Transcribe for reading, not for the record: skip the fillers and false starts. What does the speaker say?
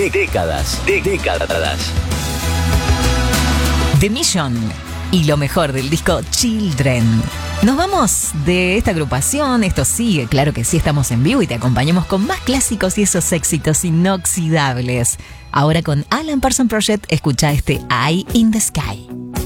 Décadas. The Mission y lo mejor del disco Children. Nos vamos de esta agrupación, esto sigue, claro que sí, estamos en vivo y te acompañamos con más clásicos y esos éxitos inoxidables. Ahora con Alan Parsons Project, escucha este Eye in the Sky.